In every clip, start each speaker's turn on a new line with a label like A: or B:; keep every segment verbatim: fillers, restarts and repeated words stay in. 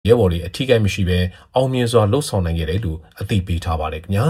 A: ရဲဘော်တွေအထီးကိန်းမရှိဘဲအောင်မြင်စွာလှုပ်ဆောင်နိုင်ခဲ့တယ်လို့အသိပေးထားပါတယ်ခင်ဗျာ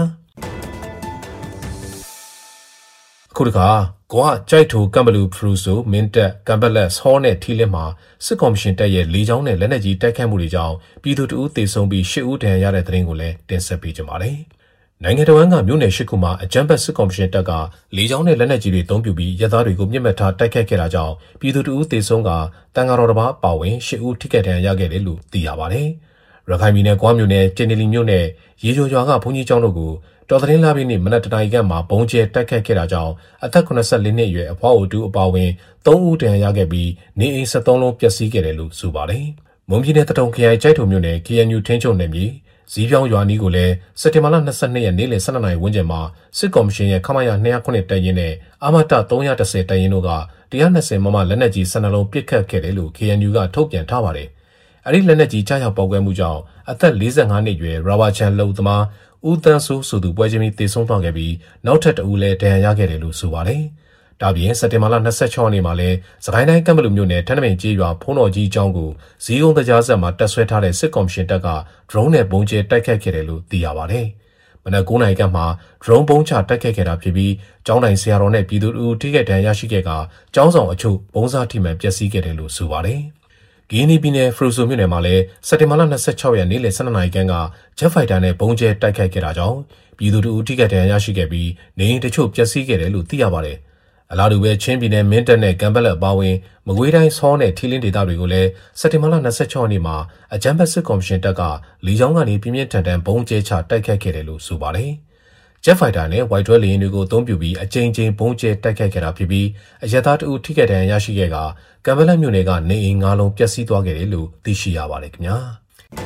A: အခုတခါကွာကြိုက်ထိုကမ်ဘလူဖရူဆိုမင်းတက်ကမ်ဘလက်ဆောနဲ့ထီလက်မှာစစ်ကော်မရှင်တပ်ရဲ့လေကြောင်းနဲ့လက်နက်ကြီးတိုက်ခိုက်မှုတွေကြောင့်ပြည်သူတအုပ်သေဆုံးပြီးရှစ်ဦးဒဏ်ရာရတဲ့သတင်းကိုလည်းတင်ဆက်ပေးကြပါမယ်နိုင်ငံတော်ကမြို့နယ်ရှစ်ခုမှာအကြမ်းဖက်စစ်ကော်မရှင်တပ်ကလေကြောင်းနဲ့လက်နက်ကြီးတွေတုံးပြပြီးရဲသားတွေကိုမြစ်မှတ်ထားတိုက်ခိုက်ခဲ့တာကြောင့်ပြည်သူတအုပ်သေဆုံးကတန်ဃာတော်တစ်ပါးပါဝင်ရှစ်ဦးထိခိုက်ဒဏ်ရာရခဲ့တယ်လို့သိရပါတယ်။ရခိုင်ပြည်နယ်ကွာမြို့နယ်ကျင်းနီလီမြို့နယ်ရေကျော်ရွာကဘုန်းကြီးကျောင်းတို့ကိုတော်သတင်းလာပြီးနေ့မနက်တနာရီခန့်မှာဘုံကျဲတိုက်ခိုက်ခဲ့တာကြောင့်အသက်၇၄နှစ်အရွယ်အဖွားအိုတူအပါဝင်သုံးဦးဒဏ်ရာရခဲ့ပြီးနေအိမ်၁၃လုံးပျက်စီးခဲ့တယ်လို့ဆိုပါတယ်။မွန်ပြည်နယ်တတုံခရိုင်ကျိုက်ထုံမြို့နယ် K N U ထင်းချုံနယ်မြေဇီးပြောင်းရွာနီးကိုလည်းစက်တင်ဘာလ၂၂ရက်နေ့လယ်၁၂နာရီဝန်းကျင်မှာစစ်ကော်မရှင်ရဲ့ခမရ၂၀၇တပ်ရင်းနဲ့အာမတ၃၁၀တပ်ရင်းတို့က၁၂၀မမလက်နက်ကြီး၁၂လုံးပစ်ခတ်ခဲ့တယ်လို့ K N U ကထုတ်ပြန်ထားပါတယ်။အဲဒီလက်နက်ကြီးကြားရောက်ပေါက်ကွဲမှုကြောင့်အသက်၄၅နှစ်အရွယ်ရာဘာချန်လုံသမားဦးတန်းစိုးဆိုသူပွဲချင်းပြီးသေဆုံးသွားခဲ့ပြီးနောက်ထပ်တဦးလည်းဒဏ်ရာရခဲ့တယ်လို့ဆိုပါတယ်။ဒါပြင်စက်တင်ဘာလ၂၆ရက်နေ့မှာလည်းစကိုင်းတိုင်းကမ်ဘလူမြို့နယ်ထန်းတပင်ကျေးရွာဖုံးတော်ကြီးကျောင်းကိုဇီးကုန်းတရားဆက်မှာတပ်ဆွဲထားတဲ့စစ်ကော်မရှင်တပ်ကဒရုန်းနဲ့ပုံကျဲတိုက်ခတ်ခဲ့တယ်လို့သိရပါတယ်။မနက်၉နာရီခန့်မှာဒရုန်းပုံချတိုက်ခတ်ခဲ့တာဖြစ်ပြီးကျောင်းတိုင်ဆရာတော်နဲ့ပြည်သူတို့ထိခိုက်ဒဏ်ရာရရှိခဲ့ကကျောင်းဆောင်အချို့ပုံစားထိမှန်ပျက်စီးခဲ့တယ်လို့ဆိုပါတယ်။ဂီနီပြည်နယ်ဖရူဆိုမြို့နယ်မှာလည်းစက်တင်ဘာလ၂၆ရက်နေ့လယ်၁၂နာရီခန့်ကဂျက်ဖိုက်တာနဲ့ပုံကျဲတိုက်ခိုက်ခဲ့တာကြောင့်ပြည်သူတို့ထိခိုက်ဒဏ်ရာရရှိခဲ့ပြီးနေအိမ်တချို့ပျက်စီးခဲ့တယ်လို့သိရပါတယ်။အလားတူပဲချင်းပြည်နယ်မင်းတပ်နဲ့ကမ်ဘလက်အပါအဝင်မကွေးတိုင်းဆောနဲ့ထီလင်းဒေသတွေကိုလည်းစက်တင်ဘာလ၂၆ရက်နေ့မှာအကြမ်းဖက်စစ်ကော်မရှင်တပ်ကလေကြောင်းကနေပြင်းပြင်းထန်ထန်ပုံကျဲချတိုက်ခိုက်ခဲ့တယ်လို့ဆိုပါတယ်။ဂျက်ဖိုက်တာနဲ့ဝိုက်တွဲလေယာဉ်တွေကိုအသုံးပြုပြီးအကြိမ်ကြိမ်ပုံကျဲတိုက်ခိုက်ခဲ့တာဖြစ်ပြီးအရက်သားတအုပ်ထိခိုက်ဒဏ်ရာရရှိခဲ့ကကမ်ဘလက်မြို့နယ်ကနေအိမ်၅လုံးပျက်စီးသွားခဲ့တယ်လို့သိရှိရပါတယ်ခင်ဗျာ။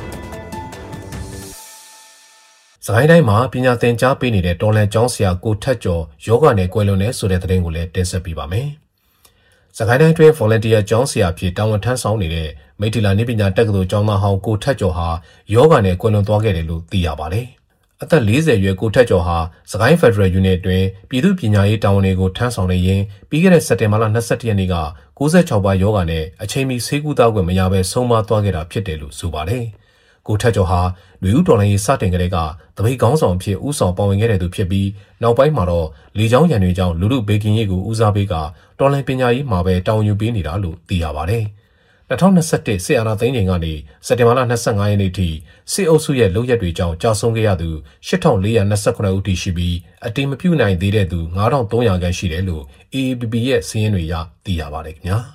A: စကိုင်းတိုင်းမှာပညာသင်ကြားပေးနေတဲ့တော်လန်ကျောင်းဆရာကိုထက်ကျော်ယောဂနဲ့ကွယ်လွန်တဲ့ဆိုတဲ့သတင်းကိုလည်းတင်ဆက်ပေးပါမယ်။စကိုင်းတိုင်းတွင် volunteer ကျောင်းဆရာဖြစ်တာဝန်ထမ်းဆောင်နေတဲ့မိထီလာနေပညာတက္ကသိုလ်ကျောင်းသားဟောင်းကိုထက်ကျော်ဟာယောဂနဲ့ကွယ်လွန်သွားခဲ့တယ်လို့သိရပါတယ်။အသက်၄၀အရွယ်ကိုထက်ကျော်ဟာစကိုင်းဖက်ဒရယ်ယူနစ်အတွင်းပြည်သူ့ပညာရေးတာဝန်တွေကိုထမ်းဆောင်နေရင်ပြီးခဲ့တဲ့စက်တင်ဘာလ၂၁ရက်နေ့က၉၆ပါးယောဂနဲ့အချိန်မီဆေးကုသခွင့်မရဘဲဆုံးမသွားခဲ့တာဖြစ်တယ်လို့ဆိုပါတယ်။ကိုထက်ကျော်ဟာလူဦးတော်လိုင်းရေးစတင်ကလေးကတပိတ်ကောင်းဆောင်ဖြစ်ဦးဆောင်ပါဝင်ခဲ့တဲ့သူဖြစ်ပြီးနောက်ပိုင်းမှာတော့လေကြောင်းရန်တွေကြောင့်လူလူဘေကင်ရေးကိုဦးစားပေးကတော်လိုင်းပညာရေးမှာပဲတာဝန်ယူပေးနေတာလို့သိရပါတယ်။၂၀၂၁စစ်အာဏာသိမ်းချိန်ကနေစက်တင်ဘာလ၂၅ရက်နေ့ထိစစ်အုပ်စုရဲ့လုပ်ရက်တွေကြောင့်ကြာဆုံးခဲ့ရသူ၈ထောင်၄ရာ၂၇ဦးထိရှိပြီးအတိမပြုနိုင်သေးတဲ့သူ၅ထောင်၃ရာခန့်ရှိတယ်လို့ A A P P ရဲ့စာရင်းတွေအရသိရပါတယ်ခင်ဗျာ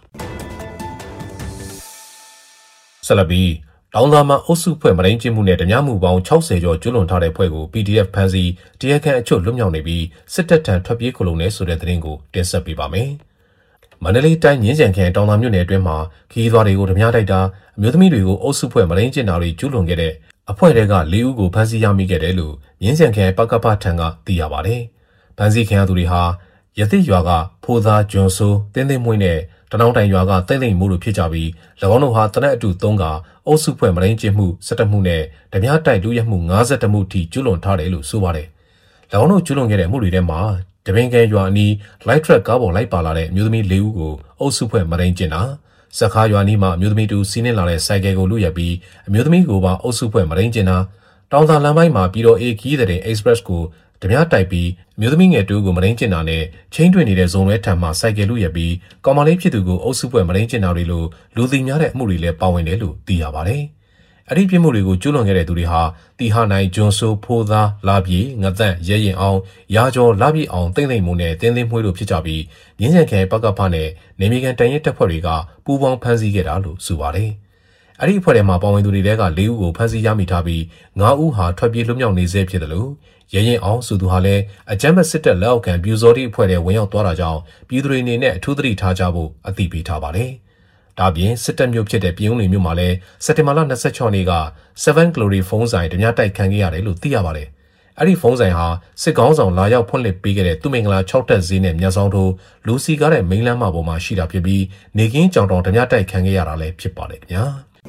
A: ။ဆက်လက်ပြီးတောင်သာမှာအုပ်စုဖွဲ့မရင်းကျင်းမှုနဲ့ဓမြမှုပေါင်း၆၀ကျော်ကျွလွန်ထားတဲ့ဖွဲ့ကို P D F ဖမ်းဆီးတရားခံအချို့လွတ်မြောက်နေပြီးစစ်တပ်ထံထွက်ပြေးခိုလုံနေဆိုတဲ့သတင်းကိုတင်ဆက်ပေးပါမယ်။မန္တလေးတိုင်းငင်းကြံခရိုင်တောင်သာမြို့နယ်အတွင်းမှာခီးသွားတွေကိုဓမြတိုက်တာအမျိုးသမီးတွေကိုအုပ်စုဖွဲ့မရင်းကျင်းတာတွေကျွလွန်ခဲ့တဲ့အဖွဲ့တွေက၄ဦးကိုဖမ်းဆီးရမိခဲ့တယ်လို့ငင်းကြံခရိုင်ပကပထံကသိရပါတယ်။ဖမ်းဆီးခံရသူတွေဟာရသစ်ရွာကဖိုးသားဂျွန်ဆိုးတင်းသိမ့်မွေးနဲ့တနောင်တိုင်ရွာကတိတ်လိမ်မှုတို့ဖြစ်ကြပြီး၎င်းတို့ဟာတနက်အတူသုံးကအုပ်စုဖွဲ့မရင်းကျင်းမှု၁၁မှုနဲ့ဓမြတိုက်လူရဲမှု၅၁မှုထိကျွလွန်ထားတယ်လို့ဆိုပါတယ်။၎င်းတို့ကျွလွန်ခဲ့တဲ့မှုတွေထဲမှာတပင်ကဲရွာအနီးလိုက်ထရက်ကားပေါ်လိုက်ပါလာတဲ့အမျိုးသမီး၄ဦးကိုအုပ်စုဖွဲ့မရင်းကျင်းတာစခါရွာနီးမှာအမျိုးသမီးတူစီးနှင်းလာတဲ့ဆိုင်ကယ်ကိုလူရက်ပြီးအမျိုးသမီးကိုပါအုပ်စုဖွဲ့မရင်းကျင်းတာတောင်သာလမ်းပိုင်းမှာပြည်တော် A ခီးတဲ့ Express ကိုဓမြတိုက်ပြီးအမျိုးသမီးငယ်တူကိုမရင်းကျင်တာနဲ့ချင်းတွင်နေတဲ့ဇုံရဲထံမှစိုက်ကယ်လူရက်ပြီးကောင်မလေးဖြစ်သူကိုအုပ်စုပွဲမရင်းကျင်တာတွေလိုလူသိများတဲ့အမှုတွေလည်းပါဝင်တယ်လို့သိရပါတယ်။အဲ့ဒီပြစ်မှုတွေကိုကျူးလွန်ခဲ့တဲ့သူတွေဟာတီဟာနိုင်ဂျွန်ဆိုးဖိုးသားလာပြေငသန့်ရဲရင်အောင်ရာကျော်လာပြေအောင်တိမ့်သိမ့်မှုနဲ့တင်းသိမ့်မွှေးတို့ဖြစ်ကြပြီးငင်းချန်ခဲပကဖနဲ့နေမီကန်တန်ရဲတပ်ဖွဲ့တွေကပူးပေါင်းဖမ်းဆီးခဲ့တာလို့ဆိုပါတယ်။အဲ့ဒီအဖွဲ့ထဲမှာပါဝင်သူတွေက၄ဦးကိုဖမ်းဆီးရမိထားပြီး၅ဦးဟာထွက်ပြေးလွတ်မြောက်နေဆဲဖြစ်တယ်လို့ရဲရင်အောင်ဆိုသူဟာလည်းအကြမ်းဖက်စစ်တပ်လက်အောက်ခံပြူစောတိအဖွဲ့တွေဝင်ရောက်သွားတာကြောင့်ပြည်သူတွေအနေနဲ့အထူးသတိထားကြဖို့အသိပေးထားပါတယ်။ဒါပြင်စစ်တပ်မျိုးဖြစ်တဲ့ပြည်ုံလီမျိုးမှာလည်းစက်တင်ဘာလ၂၆ရက်နေ့ကseven Glory ဖုန်းဆိုင်ဓမြတိုက်ခံခဲ့ရတယ်လို့သိရပါတယ်။အဲ့ဒီဖုန်းဆိုင်ဟာစစ်ကောင်းဆောင်လာရောက်ဖွင့်လှစ်ပေးခဲ့တဲ့သူမင်္ဂလာ၆တက်ဈေးနဲ့မြတ်ဆောင်ထိုးလူစီကားတဲ့မိန်းလမ်းမပေါ်မှာရှိတာဖြစ်ပြီးနေကင်းကြောင်တောင်ဓမြတိုက်ခံခဲ့ရတာလည်းဖြစ်ပါတယ်ခင်ဗျာ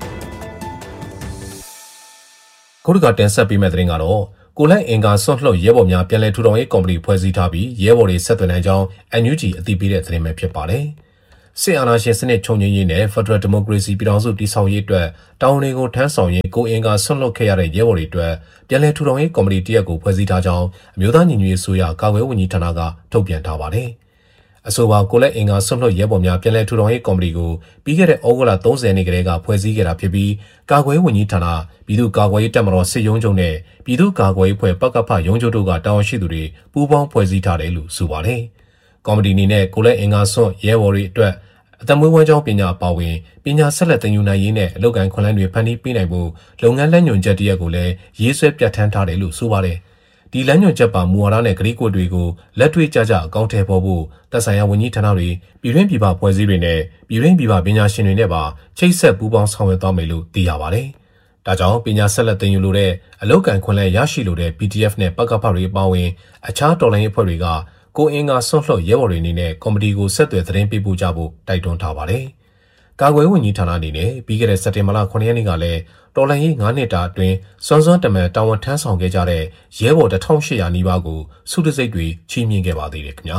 A: ။ခုတကတင်ဆက်ပေးမယ့်သတင်းကတော့ကိုလိုက်အင်္ဂါဆွန့်လှုပ်ရဲဘော်များပြန်လည်ထူထောင်ရေးကော်မတီဖွဲ့စည်းထားပြီးရဲဘော်တွေဆက်သွယ်နိုင်ကြောင်း N U G အသိပေးတဲ့သတင်းပဲဖြစ်ပါတယ်။စစ်အာဏာရှင်စနစ်ချုပ်ငြိမ်းရေးနဲ့ Federal Democracy ပြည်ထောင်စုတည်ဆောက်ရေးအတွက်တာဝန်တွေကိုထမ်းဆောင်ရင်းကိုအင်ကဆွန့်လွတ်ခဲ့ရတဲ့ရဲဘော်တွေအတွက်ပြန်လည်ထူထောင်ရေးကော်မတီတရက်ကိုဖွဲ့စည်းထားကြောင်းအမျိုးသားညီညွတ်ရေးအစိုးရကာကွယ်ဝန်ကြီးဌာနကထုတ်ပြန်ထားပါတယ်။အဆိုပါကိုလက်အင်ကဆွန့်လွတ်ရဲဘော်များပြန်လည်ထူထောင်ရေးကော်မတီကိုပြီးခဲ့တဲ့ဩဂုတ်လ၃၀ရက်နေ့ကတည်းကဖွဲ့စည်းခဲ့တာဖြစ်ပြီးကာကွယ်ဝန်ကြီးဌာနပြည်သူ့ကာကွယ်ရေးတပ်မတော်စစ်ရုံးချုပ်နဲ့ပြည်သူ့ကာကွယ်ရေးဖွဲ့ပကဖရုံးချုပ်တို့ကတာဝန်ရှိသူတွေပူးပေါင်းဖွဲ့စည်းထားတယ်လို့ဆိုပါတယ်။ကော်မတီအနေနဲ့ကိုလက်အင်ကဆွန့်ရဲဘော်တွေအတွက်အသက်မွေးဝမ်းကြောင်းပညာပါဝင်ပညာဆက်လက်သင်ယူနိုင်ရေးနဲ့အလုပ်ကိုင်ခွင့်လန်းတွေဖန်တီးပေးနိုင်ဖို့လုပ်ငန်းလက်ညွှန်ချက်တရက်ကိုလည်းရေးဆွဲပြဋ္ဌာန်းထားတယ်လို့ဆိုပါတယ်။ဒီလမ်းညွှန်ချက်ပါမူဝါဒနဲ့ကတိကဝတ်တွေကိုလက်တွေ့ကျကျအကောင့်ထဲပေါ်ဖို့သက်ဆိုင်ရာဝန်ကြီးဌာနတွေပြည်တွင်းပြည်ပဖွဲ့စည်းတွေနဲ့ပြည်တွင်းပြည်ပပညာရှင်တွေနဲ့ပါချိတ်ဆက်ပူးပေါင်းဆောင်ရွက်သွားမယ်လို့သိရပါတယ်။ဒါကြောင့်ပညာဆက်လက်သင်ယူလိုတဲ့အလုပ်ကိုင်ခွင့်လန်းရရှိလိုတဲ့ P D F နဲ့ပကဖတွေအပါအဝင်အခြားတော်လှန်ရေးအဖွဲ့တွေကကိုအင်ကဆွန့်လွတ်ရဲဘော်တွေအနေနဲ့ကော်မတီကိုဆက်သွယ်သတင်းပေးပို့ကြဖို့တိုက်တွန်းထားပါတယ်။ကာကွယ်ဝန်ကြီးဌာနအနေနဲ့ပြီးခဲ့တဲ့စက်တင်ဘာလခုနှစ်ရက်နေ့ကလည်းတော်လှန်ရေး၅နှစ်တာအတွင်းစွမ်းစွမ်းတမန်တာဝန်ထမ်းဆောင်ခဲ့ကြတဲ့ရဲဘော်တစ်ထောင်ရှစ်ရာနီးပါးကိုစုတစိတ်တွေချီးမြှင့်ခဲ့ပါသေးတယ်ခင်ဗျာ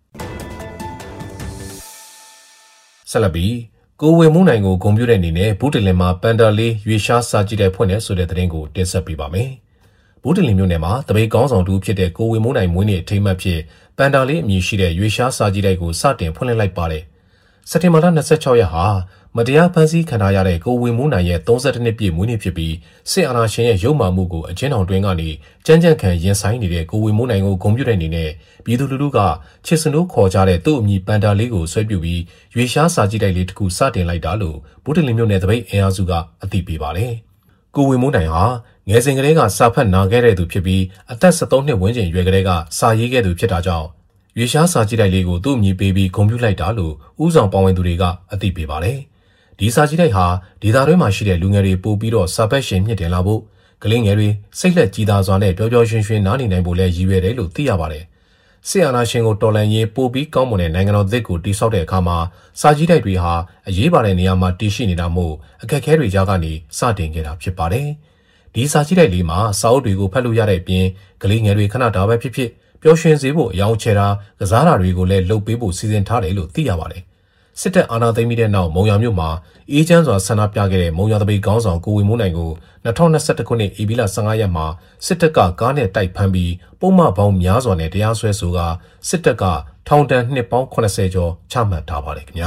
A: ။ဆက်လက်ပြီးကိုဝေမိုးနိုင်ကိုဂုဏ်ပြုတဲ့အနေနဲ့ဘူးတလင်မှာပန်တာလေးရွေရှားစာကြည့်တဲ့ဖွင့်တဲ့ဆိုတဲ့သတင်းကိုတင်ဆက်ပေးပါမယ်။ဘူးတလင်မြို့နယ်မှာတပိတ်ကောင်းဆောင်တူဖြစ်တဲ့ကိုဝေမိုးနိုင်မွေးနေ့အထိမ်းအမှတ်ဖြစ်ပန်တာလေးအမည်ရှိတဲ့ရွေရှားစာကြည့်တိုက်ကိုစတင်ဖွင့်လှစ်လိုက်ပါတယ်။စက်တင်ဘာလ၂၆ရက်ဟာမတရားဖန်ဆီးခံထားရတဲ့ကိုဝေမိုးနိုင်ရဲ့၃၁နှစ်ပြည့်မွေးနေ့ဖြစ်ပြီးစစ်အာဏာရှင်ရဲ့ရုပ်မာမှုကိုအကျဉ်းထောင်တွင်းကနေကြမ်းကြမ်းခံရင်ဆိုင်နေတဲ့ကိုဝေမိုးနိုင်ကိုဂုဏ်ပြုတဲ့အနေနဲ့ပြည်သူလူထုကချစ်စနိုးခေါ်ကြတဲ့သူ့အမည်ပန်တာလေးကိုဆွဲပြုပြီးရွေရှားစာကြည့်တိုက်လေးတစ်ခုစတင်လိုက်တာလို့ဘူးတလင်မြို့နယ်တပိတ်အင်အားစုကအသိပေးပါတယ်။ကိုဝေမိုးနိုင်ဟာငယ်စဉ်ကတည်းကစာဖတ်နာခဲ့တဲ့သူဖြစ်ပြီးအသက်၁၃နှစ်ဝန်းကျင်ရွယ်ကလေးကစာရေးခဲ့သူဖြစ်တာကြောင့်ရွေရှားစာကြည့်တိုက်လေးကိုသူ့အမည်ပေးပြီးဂုဏ်ပြုလိုက်တာလို့ဥဆောင်ပါဝင်သူတွေကအသိပေးပါတယ်။ဒီစာကြည့်တိုက်ဟာဒေသတွင်းမှာရှိတဲ့လူငယ်တွေပို့ပြီးတော့စာပတ်ရှင်မြင့်တင်လာဖို့ကလေးငယ်တွေစိတ်လက်ကြည်သာစွာနဲ့ပျော်ပျော်ရွှင်ရွှင်နားနေနိုင်ဖို့လည်းရည်ရွယ်တယ်လို့သိရပါတယ်။စစ်အာဏာရှင်ကိုတော်လှန်ရေးပို့ပြီးကောင်းမွန်တဲ့နိုင်ငံတော်သစ်ကိုတည်ဆောက်တဲ့အခါမှာစာကြည့်တိုက်တွေဟာအရေးပါတဲ့နေရာမှာတည်ရှိနေတာမို့အခက်အခဲတွေကြားကနေစတင်ခဲ့တာဖြစ်ပါတယ်။ဒီစာကြည့်တိုက်လေးမှာစာအုပ်တွေကိုဖတ်လို့ရတဲ့အပြင်ကလေးငယ်တွေခဏတာပဲဖြစ်ဖြစ်ပျော်ရွှင်စေဖို့အယောင်ချဲတာကစားတာတွေကိုလည်းလုပ်ပေးဖို့စီစဉ်ထားတယ်လို့သိရပါတယ်။စစ်တပ်အာဏာသိမ်းပြီးတဲ့နောက်မုံရမြို့မှာအေးချမ်းစွာဆန္ဒပြခဲ့တဲ့မုံရတပိတ်ခေါင်းဆောင်ကိုဝေမိုးနိုင်ကို၂၀၂၁ခုနှစ်ဧပြီလ၁၅ရက်မှာစစ်တပ်ကကားနဲ့တိုက်ဖမ်းပြီးပုံမှန်ပေါင်းများစွာနဲ့တရားစွဲဆိုကစစ်တပ်ကထောင်ဒဏ်နှစ်ပေါင်း၇၀ကျော်ချမှတ်ထားပါတယ်ခင်ဗျာ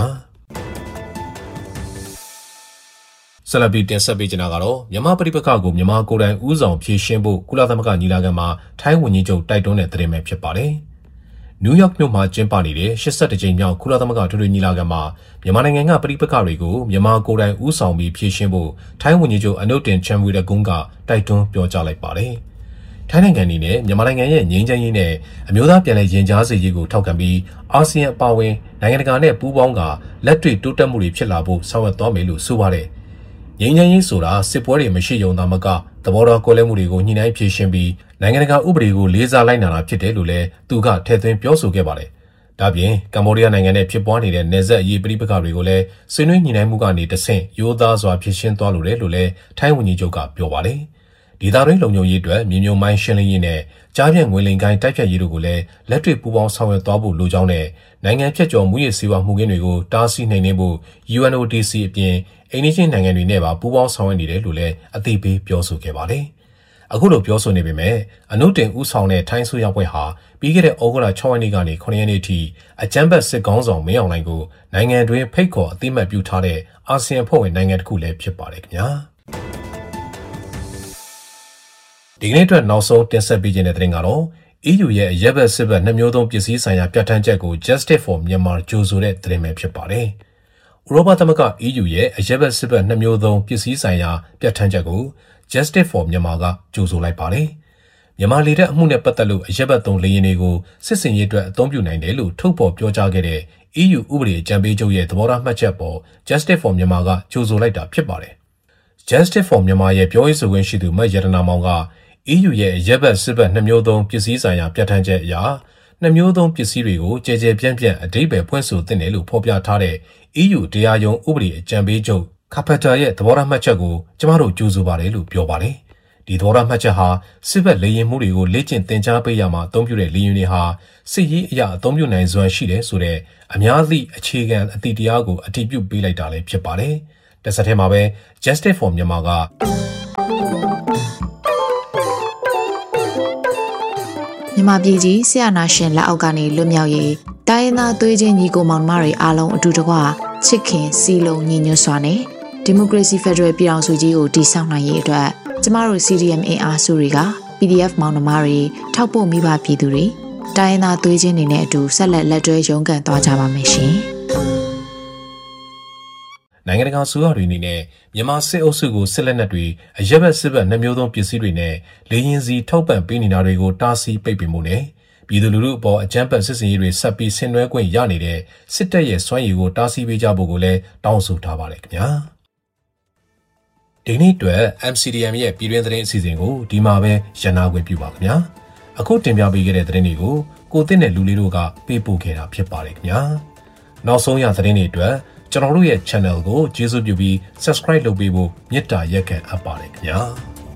A: ။ဆလဘီတင်ဆက်ပေးကြတာကတော့မြန်မာပြည်ပခါကိုမြန်မာကိုယ်တိုင်ဦးဆောင်ဖြည့်ရှင်းဖို့ကုလသမဂ္ဂညီလာခံမှာထိုင်းဝန်ကြီးချုပ်တိုက်တွန်းတဲ့သတင်းပဲဖြစ်ပါတယ်။နယူးယောက်မြို့မှာကျင်းပနေတဲ့၈၁ကြိမ်မြောက်ကုလသမဂ္ဂထွေထွေညီလာခံမှာမြန်မာနိုင်ငံကပြည်ပခါတွေကိုမြန်မာကိုယ်တိုင်ဦးဆောင်ပြီးဖြည့်ရှင်းဖို့ထိုင်းဝန်ကြီးချုပ်အနုတင်ချန်ဝီရကုန်းကတိုက်တွန်းပြောကြားလိုက်ပါတယ်။ထိုင်းနိုင်ငံအနေနဲ့မြန်မာနိုင်ငံရဲ့ငြိမ်းချမ်းရေးနဲ့အမျိုးသားပြန်လည်ရင်ကြားစေရေးကိုထောက်ခံပြီးအာဆီယံအပါအဝင်နိုင်ငံတကာနဲ့ပူးပေါင်းကလက်တွေ့တိုးတက်မှုတွေဖြစ်လာဖို့ဆောင်ရွက်သွားမယ်လို့ဆိုပါတယ်။ငြိမ်းချမ်းရေးဆိုတာစစ်ပွဲတွေမရှိုံသာမကသဘောထားကွဲလွဲမှုတွေကိုညှိနှိုင်းဖြေရှင်းပြီးနိုင်ငံတကာဥပဒေကိုလေးစားလိုက်နာတာဖြစ်တယ်လို့လည်းသူကထည့်သွင်းပြောဆိုခဲ့ပါတယ်။ဒါပြင်ကမ္ဘောဒီးယားနိုင်ငံနဲ့ဖြစ်ပွားနေတဲ့နယ်စပ်အရေးပဋိပက္ခတွေကိုလည်းဆွေးနွေးညှိနှိုင်းမှုကနေတဆင့်ရိုးသားစွာဖြေရှင်းသွားလိုတယ်လို့လည်းထိုင်းဝန်ကြီးချုပ်ကပြောပါတယ်။ဒေသတွင်းလုံခြုံရေးအတွက်မြေမြုံမိုင်းရှင်းလင်းရေးနဲ့ကြားပြန့်ငွေလိမ်ကိုင်းတိုက်ဖြတ်ရေးတို့ကိုလည်းလက်တွေ့ပူးပေါင်းဆောင်ရွက်သွားဖို့လိုကြောင်းနဲ့နိုင်ငံဖြတ်ကျော်မှုရေးစီးပွားမှုကင်းတွေကိုတားဆီးနှိမ်နင်းဖို့ U N O D C အပြင်အိန္ဒိယနိုင်ငံတွေနဲ့ပါပူးပေါင်းဆောင်ရွက်နေတယ်လို့လည်းအသိပေးပြောဆိုခဲ့ပါတယ်။အခုလိုပြောဆိုနေပေမဲ့အနုတင်ဦးဆောင်တဲ့ထိုင်းဆိုရပွဲဟာပြီးခဲ့တဲ့ဩဂုတ်လ၆ရက်နေ့ကနေခုနှစ်ရက်နေ့ထိအကြမ်းဖက်စစ်ကောင်ဆောင်မင်းအောင်လှိုင်ကိုနိုင်ငံတွင်းဖိတ်ခေါ်အသိမှတ်ပြုထားတဲ့အာဆီယံဖွဲ့ဝင်နိုင်ငံတစ်ခုလည်းဖြစ်ပါတယ်ခင်ဗျာ။ဒီကနေ့အတွက်နောက်ဆုံးတင်ဆက်ပေးခြင်းတဲ့သတင်းကတော့ E U ရဲ့အရက်ဘက်စစ်ဘက်နှစ်မျိုးသုံးပစ္စည်းဆိုင်ရာပြဋ္ဌာန်းချက်ကို Justice for Myanmar ကြိုဆိုတဲ့သတင်းပဲဖြစ်ပါတယ်။ဥရောပသမဂ္ဂ E U ရဲ့အရက်ဘက်စစ်ဘက်နှစ်မျိုးသုံးပစ္စည်းဆိုင်ရာပြဋ္ဌာန်းချက်ကို Justice for Myanmar ကကြိုဆိုလိုက်ပါတယ်။မြန်မာလေတပ်အမှုနဲ့ပတ်သက်လို့အရက်ဘက်သုံးလေယာဉ်တွေကိုစစ်စင်ရေးအတွက်အသုံးပြုနိုင်တယ်လို့ထုတ်ဖော်ပြောကြားခဲ့တဲ့ E U ဥပဒေအကြံပေးချုပ်ရဲ့သဘောထားမှတ်ချက်ပေါ် Justice for Myanmar ကကြိုဆိုလိုက်တာဖြစ်ပါတယ်။ Justice for Myanmar ရဲ့ပြောရေးဆိုခွင့်ရှိသူမတ်ရတနာမောင်က E U ရဲ့အရက်ဘက်စစ်ဘက်နှစ်မျိုးသုံးပစ္စည်းဆိုင်ရာပြဋ္ဌာန်းချက်အရနှစ်မျိုးသုံးပစ္စည်းတွေကိုကြဲကြဲပြန့်ပြန့်အဓိပ္ပာယ်ဖွင့်ဆိုသင့်တယ်လို့ဖော်ပြထားတဲ့ E U တရားရုံးဥပဒေအကြံပေးချုပ်ကာပတာရဲ့သဘောထားမှတ်ချက်ကိုကျမတို့ကြိုဆိုပါတယ်လို့ပြောပါတယ်။ဒီသဘောထားမှတ်ချက်ဟာစစ်ဘက်လေရင်မှုတွေကိုလေ့ကျင့်သင်ကြားပေးရမှာအသုံးပြုတဲ့လေရင်တွေဟာစစ်ရေးအရာအသုံးပြုနိုင်စွမ်းရှိတယ်ဆိုတဲ့အများသည့်အခြေခံအသည့်တရားကိုအတည်ပြုပေးလိုက်တာလည်းဖြစ်ပါတယ်။တစ်ဆက်တည်းမှာပဲ Justice for Myanmar က
B: မြန်မာပြည်ကြီးဆရာနာရှင်လက်အောက်ကနေလွတ်မြောက်ရေးတိုင်းရင်းသားသွေးချင်းညီကိုမောင်နှမတွေအားလုံးအတူတကွချစ်ခင်စီလုံးညီညွတ်စွာနဲ့ဒီမိုကရေစီဖက်ဒရယ်ပြည်ထောင်စုကြီးကိုတည်ဆောက်နိုင်ရေးအတွက်ကျမတို့ စီ ဒီ အမ် အင်အားစုတွေက ပီ ဒီ အက်ဖ် မောင်နှမတွေထောက်ပို့မိဘပြည်သူတွေတိုင်းရင်းသားသွေးချင်းတွေနဲ့အတူဆက်လက်လက်တွဲရုန်းကန်သွားကြပါမယ်ရှင်။
A: နိုင်ငံတကာဆိုရတွေအနေနဲ့မြန်မာစစ်အုပ်စုကိုစစ်လက်နက်တွေအရက်ဘက်စစ်ဘက်နှမျိုးသုံးပစ္စည်းတွေနဲ့လေရင်စီထောက်ပံ့ပေးနေတာတွေကိုတားဆီးပိတ်ပင်မှုနဲ့ပြည်သူလူထုအပေါ်အကြမ်းဖက်စစ်စင်ရေးတွေဆက်ပြီးဆင်နွှဲခွင့်ရနေတဲ့စစ်တပ်ရဲ့စွမ်းရည်ကိုတားဆီးပေးကြဖို့ကိုလည်းတောင်းဆိုထားပါတယ်ခင်ဗျာဒီနေ့အတွက် အမ် စီ ဒီ အမ် ရဲ့ပြည်တွင်းသတင်းအစီအစဉ်ကိုဒီမှာပဲရန်နာခွင့်ပြုပါခင်ဗျာအခုတင်ပြပေးခဲ့တဲ့သတင်းတွေကိုကိုသစ်နဲ့လူလေးတို့ကပေးပို့ခဲ့တာဖြစ်ပါတယ်ခင်ဗျာနောက်ဆုံးရသတင်းတွေအတွက်ကျွန်တော်တို့ရဲ့ channel ကိုကျေးဇူးပြုပြီး subscribe လုပ်ပေးဖို့မေတ္တာရက်ခံအပ်ပါတယ်ခင်ဗျာ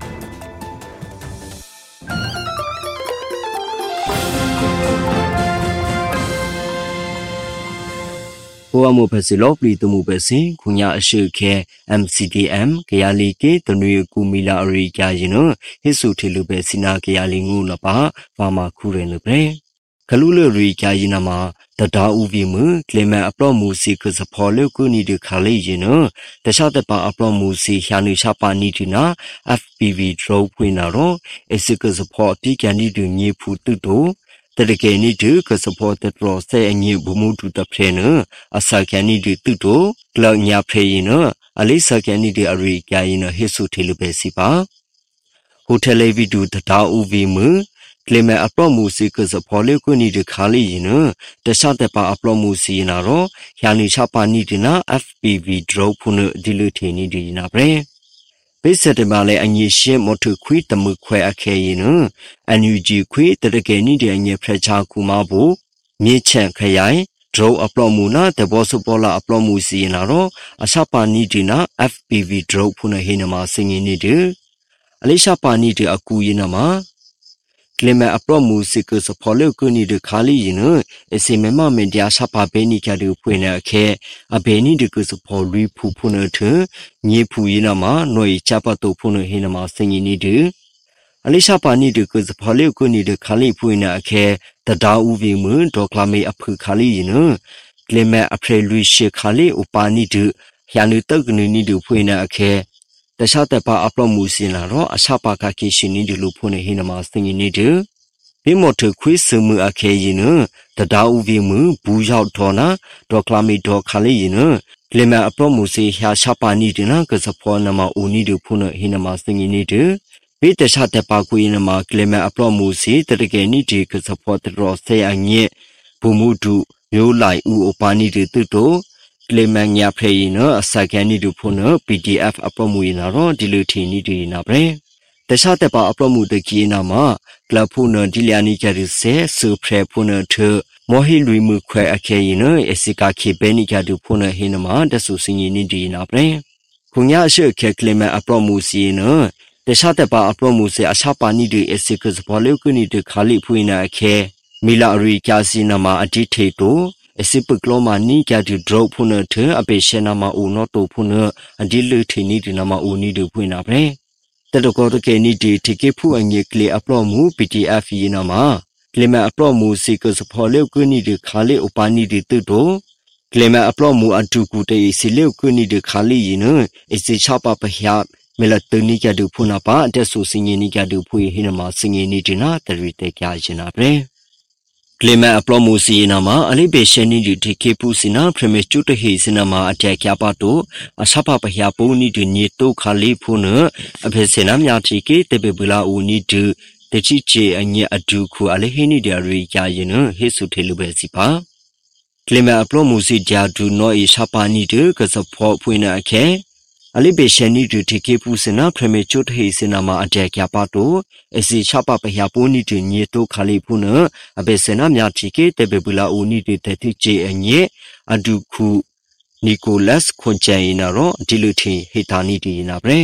C: ဘဝမှုဖက်စီလောပလီတမှုပဲစင်ခုညာအရှိခဲ အမ် စီ ဒီ အမ် ကရလီကေတနွေကူမီလာအရိကြရင်နဟစ်စုထေလူပဲစီနာကရလီငူလပါဘာမခုရင်လပဲကလူလရိကြရင်နမှာတဒါဥပီမှုကလမန်အပလော့မူစီကစဖော်လေကုနီဒီခါလေးရင်နတခြားတပါအပလော့မူစီရှာနေချပါနီတီနာ အက်ဖ် ပီ ဗီ draw ဖွင့်နာတော့အစကစဖော်တိကန်ဒီဒူညေဖူတုတိုတရကေနီတူကစဖော်တတော်ဆဲအညေဘမှုတူတဖဲနအစကန်နီတူတုတိုကလောက်ညာဖဲရင်နအလေးစကန်နီဒီအရိကြရင်နဟစ်ဆုထေလူပဲစီပါဟိုတယ်လေဗီဒူတဒါဥဗီမှုကလမန်အပလော့မူစီကစဖော်လေကုနီဒီခါလီရင်တခြားတပါအပလော့မူစီနာတော့ယာနီချပါနီဒီနာ အက်ဖ် ပီ ဗီ draw ဖုန်ဒီလူထေနီဒီနာပဲပိစတဲ့မှာလေအငြိရှင်းမထုခွေတမှုခွဲအခဲရင်အန်ယူဂျီခွေတရကေနီဒီအငြိဖရချာကူမဖို့မြေချန့်ခရိုင် draw အပလော့မူနာတဘောစပေါ်လာအပလော့မူစီနာတော့အစပါနီဒီနာ အက်ဖ် ပီ ဗီ draw ဖုန်ဟိနမှာစင်ငင်းနေတယ်အလေးရှာပါနီဒီအကူရင်နမှာကလမန်အပလော့မူစီကစဖော်လေကုနီဒီခါလီရင်အစီမမမင်တရားစပါဘေနီကတူဖွင့်နေအခဲအဘေနီဒီကစဖော်ရီဖူဖုန်ထညေဖူရင်နမှာຫນွေချပတုဖုန်ဟိနမှာစင်ရင်နေတယ်အလေးရှာပါနီဒီကစဖော်လေကုနီဒီခါလီဖွင့်နေအခဲတဒါဥဝီမွန်ဒေါကလာမေအဖခါလီရင်ကလမန်အဖရေလူရှေခါလီဥပါနီဒီယာနုတုတ်ကနီနီဒီဖွင့်နေအခဲတခြားတပါအပလော့မူစင်လာတော့အစပါကကေရှင်နီဒီလူဖုန်ဟိနမှာစင်ရင်နေတယ်ဒီမော်ထခွေးစမှုအခဲရင်တဒါဥဝီမှုဘူးရောက်တော်နာဒေါကလာမီဒေါခါလီရင်ကလမန်အပလော့မူစီရှာရှာပါနီဒီနာကစဖောနမအိုနီဒီဖုန်ဟိနမှာစင်ရင်နေတယ်ဘေးတခြားတပါကွေးနမှာကလမန်အပလော့မူစီတရကေနီဒီကစဖောတတော်ဆေအညက်ဘူမှုဒုမျိုးလိုက်ဥအပါနီဒီတုတိုကလမန်ညာဖေရင်အစကန်နီဒီဖုန် ပီ ဒီ အက်ဖ် အပလော့မူရင်တော့ဒီလိုထီနီဒီနာပဲတခြားတပါအပလော့မူတကြီးနာမှာကလဖုန်ဒီလျာနီကြရစေဆူဖရဖုန်ထမော်ဟီလူမှုခွဲအခဲရင်အစီကာခေဘဲနီကြတူဖုန်ဟိနမှာတဆူစင်ရင်နီဒီနာပဲခုညာရှေခဲကလမန်အပလော့မူစီနတခြားတပါအပလော့မူစီအချပါနီဒီအစီကစဘောလေကုနီတခါလီဖွင့်နာအခဲမီလာရီကာစီနာမှာအတိထေတိုအစီပကလောမာနီကြတူဒရော့ဖုန်ထအပေရှနာမှာဦးနော်တိုဖုန်အဒီလူထေနီဒီနာမှာဦးနီဒီဖွင့်နာပဲတတကောတကေနီဒီတိကေဖူအငေကလီအပလော့မူ ပီ ဒီ အက်ဖ် ယနာမှာကလမန်အပလော့မူစီကစဖော်လေကုနီဒီခါလေဥပါနီဒီတုတိုကလမန်အပလော့မူအတူကူတေစီလေကုနီဒီခါလီယနအစီချပါပဟယမလတနီကဒူဖုနာပါတက်ဆူစင်နီကဒူဖွေဟိနမှာစင်နီဒီနာတရီတေကြရင်နာပဲကလမန်အပလော့မူစီနာမှာအလိဘေရှနီဒီတိကေပူစီနာပရမစ်ကျူတဟီစနာမှာအတက်ကြပါတိုအစပါပဟယပုံနီဒီညေတုခါလီဖုနအဖေစနာမြာတီကေတေဘေဘလာဦးနီဒီတချိချေအညက်အဒူခုအလေးဟိနီဒီရီကြာရင်ဟေဆုထေလူပဲစီပါကလမန်အပလော့မူစီဂျာဒူနောအီရှာပါနီဒီကစဖောဖွင့်နာအခဲအလိဘေရှနီဒီတိကေပူစနာပရမစ်ကျူတဟီစနာမှာအတက်ကြပါတိုအစီချပါပဟယပုံနီဒီညေတုခါလီဖုနအဖေစနာမြာတီကေတေဘေဘလာဦးနီဒီတတိချေအညက်အဒူခုနီကိုလတ်ခွန်ချန်နာရောဒီလူတီဟီတာနီဒီနာပဲ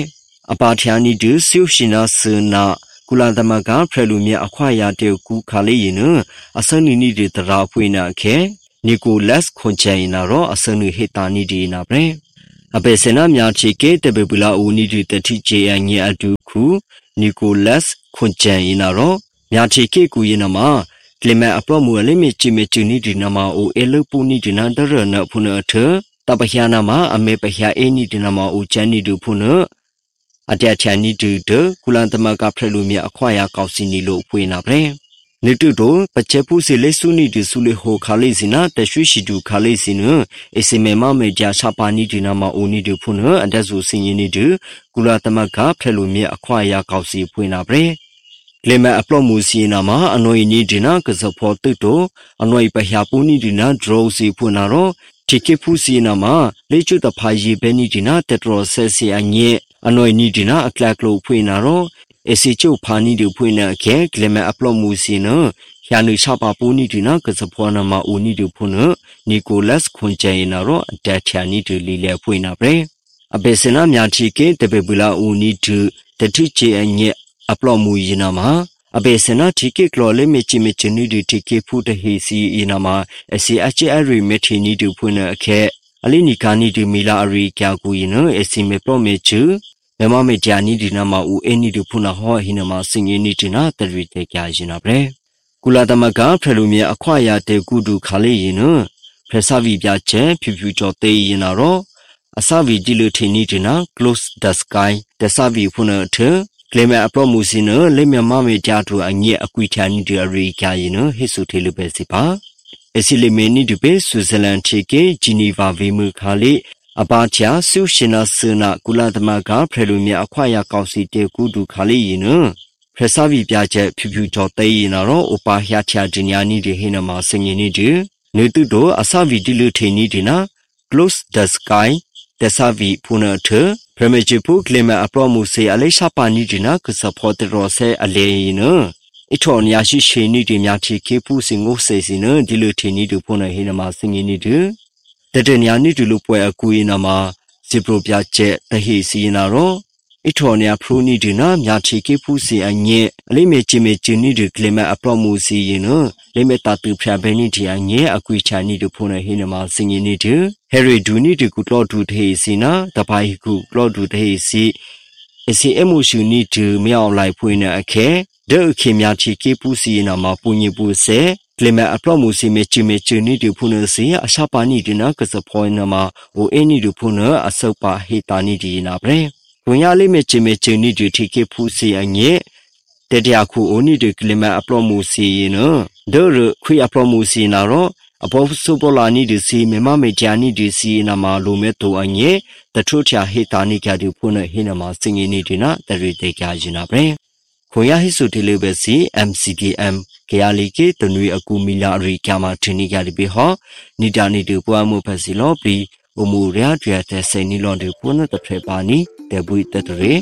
C: အပါထျာနီဒူဆုရှင်နာစနာကုလသမဂ္ဂဖရလူမြအခွာရတဲ့ကူခါလေးရင်နအစနီနီတွေတရာဖွေနာခဲနီကိုလက်ခွန်ချင်နာရောအစနီဟေတာနီဒီနာပဲအပေစနာမြချီကေတဘေပူလာဦးနီဒီတတိချေအညအတူခုနီကိုလက်ခွန်ချင်နာရောမြချီကေကူရင်နာမှာကလမအပရမူလေးမြချီမချူနီဒီနာမှာအိုအဲလပူနီဒီနာဒရနဖုနထတပဟယာနာမှာအမေပဟယာအနီဒီနာမှာအိုချန်နီဒူဖုနအတချန်နီဒူဒကုလသမဂ္ဂဖရလူမြအခွာရကောက်စီနီလို့ဖွေနာပဲနေတူတော့ပချက်ပူစီလေဆုနီဒီဆုလေဟိုခါလေးစနာတရွှေရှိတူခါလေးစနအစမေမမေဂျာရှာပါနီဒီနာမအိုနီဒီဖုနအတက်ဆူစင်ရင်နီဒီကုလသမဂ္ဂဖရလူမြအခွာရကောက်စီဖွေနာပဲလေမအပလော့မူစီနာမှာအနွေနီဒီနာကစဖောတုတိုအနွေပဟယာပူနီဒီနာဒရိုစီဖုနာရောတိကေဖူစီနာမှာလေချူတဖာယီဘဲနီဒီနာတက်ထရိုဆက်စီအညေအနွေနီဒီနာအကလကလိုဖွေနာရောအစီချိုဖာနီဒီဖွေနာခဲကလမအပလော့မူစီနယာနုချပါပူနီဒီနာကစဖောနာမှာဦးနီဒီဖုနနီကိုလက်ခွန်ချေနာရောအတက်ချာနီဒီလီလေဖွေနာပဲအပေစနာမြာချီကေတပေပူလာဦးနီဒီတတိချေအညေအပလော့မူယနာမှာအပေစနာတီကေကလော်လေးမချီမချီနီဒီတီကေဖူတဟီစီအီနာမှာအစီအချေအရီမထီနီဒီဖွေနာအခဲအလီနီကာနီဒီမီလာအရီကျကူယနအစီမေပလော့မေချူမမမေဂျာနီဒီနာမဦးအနီဒီဖုနာဟောဟိနမစင်ငင်းနီဒီနာတရီတေကြရင်နာပဲကုလာသမဂဖရလူမြအခွာရတဲ့ကုဒုခါလေးရင်နဖရဆာဗီပြချဲဖြူဖြူကျော်သေးရင်နာရောအစဗီဒီလူထင်းနီဒီနာ close the sky တဆဗီဖုနာထကလေမအပလော့မူစီနလေမြမမေဂျာတူအညက်အကွီချာနီဒီရီကြရင်နဟိဆုထေလူပဲစီပါအစီလီမေနီဒီပေဆွစ်ဇာလန်ချေကေဂျီနီဗာဗီမူခါလေးအပါချာဆုရှင်နာစနာကုလသမဂ္ဂဖရလူမြအခွာရကောက်စီတေကူဒုခါလေးရင်နဖရဆာဗီပြချက်ဖြူဖြူကျော်သေးရင်တော့ဥပါဟျာချာဂျင်ညာနီဒီဟိနမစင်ရင်နီဒီနေတုတော့အစဗီဒီလူထေနီဒီနာ close the sky တဆဗီဖုနာထပရမေချီဖုကလမအပလော့မူစီအလေးရှာပါနီဒီနာကစဖောတရောဆဲအလေးရင်အထောညာရှိရှိနီဒီမြချီကေဖုစင်ငိုဆေစီနဒီလူထေနီဒီဖုနာဟိနမစင်ရင်နီဒီတတညာနီဒီလူပွဲအကူရင်နာမှာဇီပရိုပြချက်တဟိစီနာရောအထောညာဖရူနီဒီနာမြချီကေဖုစီအညက်အလေးမေချီမေချီနီဒီကလမအပလော့မူစီရင်နလေမေတာတူဖျာဘဲနီဒီအညက်အကွီချာနီဒီဖုနာဟိနမစင်ရင်နီဒီဟဲရီဒူနီဒီကုလော့ဒူတေစီနာတပိုင်ကုကလော့ဒူတေစီအစီအမှုရှူနီဒီမြောက်လိုက်ဖွေးနေအခဲဒဲခေမြချီကေပူစီနာမှာပူညပူဆဲကလမအပလော့မူစီမေချီမေချီနီဒီဖုနစီအရှာပါနီဒီနာကစဖောနာမှာအိုအနီဒီဖုနအဆောက်ပါဟေတာနီဒီနာပဲဝင်ရလေးမေချီမေချီနီဒီတီကေဖူစီအညေတတရခုအိုနီဒီကလမအပလော့မူစီနဒဲရခွေအပလော့မူစီနာရောအဘောစုပလာနီဒီစီမေမမေဂျာနီဒီစီနာမလိုမဲတိုအညေတထုချာဟေတာနီကြဒီဖုနဟိနမစင်ငင်းနီဒီနာတရီတေကြရင်နာပဲခွန်ရဟိစုတီလေးပဲစီ အမ် စီ ဒီ အမ် ကရလီကေတနွေအကူမီလာရီကမာထင်းနီကြဒီဘေဟောနီတာနီတူပွားမှုဖက်စီလောပီအမှုရရတဲ့စိန်နီလွန်ဒီပုနတထေပါနီတေဘွိတတရေ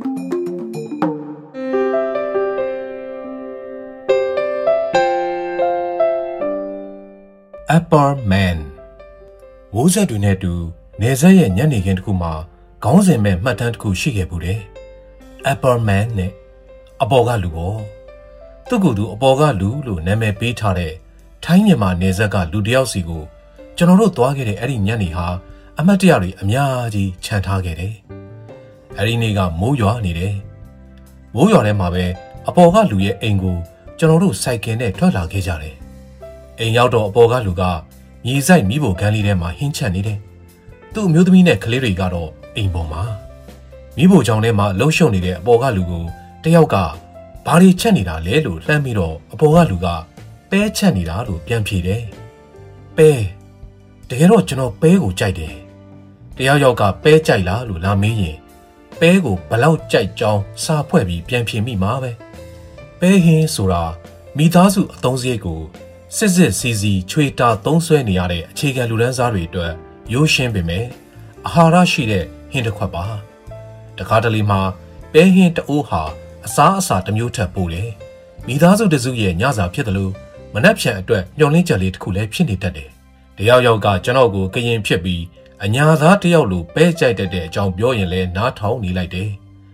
A: Upper Man မိုးဆက်တွေနဲ့တူနေဆက်ရဲ့ညနေခင်းတစ်ခုမှာခေါင်းစဉ်မဲ့မှတ်တမ်းတစ်ခုရှိခဲ့ဘူးတယ် Upper Man နဲ့အပေါ်ကလူပေါ့သူ့ကိုယ်သူအပေါ်ကလူလို့နာမည်ပေးထားတဲ့ထိုင်းမြန်မာနေဆက်ကလူတစ်ယောက်စီကိုကျွန်တော်တို့သွားခဲ့တဲ့အဲ့ဒီညနေဟာအမတ်တရတွေအများကြီးခြံထားခဲ့တယ်အဲ့ဒီနေ့ကမိုးရွာနေတယ်မိုးရွာထဲမှာပဲအပေါ်ကလူရဲ့အိမ်ကိုကျွန်တော်တို့စိုက်ကင်နဲ့ထွက်လာခဲ့ကြတယ်အိမ်ရောက်တော့အပေါ်ကလူကမြေဆိုင်မိဖို့ခန်းလေးထဲမှာဟင်းချက်နေတယ်။သူ့အမျိုးသမီးနဲ့ကလေးတွေကတော့အိမ်ပေါ်မှာမိဖို့ချောင်းထဲမှာလှုပ်ရှုပ်နေတဲ့အပေါ်ကလူကိုတယောက်ကဘာတွေချက်နေတာလဲလို့လှမ်းပြီးတော့အပေါ်ကလူကပဲချက်နေတာလို့ပြန်ဖြေတယ်။ပဲတကယ်တော့ကျွန်တော်ပဲကိုကြိုက်တယ်။တယောက်ယောက်ကပဲကြိုက်လားလို့လာမေးရင်ပဲကိုဘလောက်ကြိုက်ကြောင်းစာဖွဲ့ပြီးပြန်ဖြေမိမှာပဲ။ပဲဟင်းဆိုတာမိသားစုအသုံးစရိတ်ကိုစစ်စစ်စီစီချွေတာသုံးဆွဲနေရတဲ့အခြေခံလူဒန်းစားတွေအတွက်ရိုးရှင်းပေမဲ့အာဟာရရှိတဲ့ဟင်းတစ်ခွက်ပါတခါတလေမှာပဲဟင်းတအိုးဟာအစားအစာတစ်မျိုးထပ်ပို့တယ်မိသားစုတစုရဲ့ညစာဖြစ်တယ်လို့မနှက်ဖြန်အတွက်ညှော်လင်းချက်လေးတစ်ခုလည်းဖြစ်နေတတ်တယ်တယောက်ယောက်ကကျွန်တော်ကိုကရင်ဖြစ်ပြီးအညာသားတယောက်လိုပဲကြိုက်တတ်တဲ့အကြောင်းပြောရင်လည်းနားထောင်နေလိုက်တယ်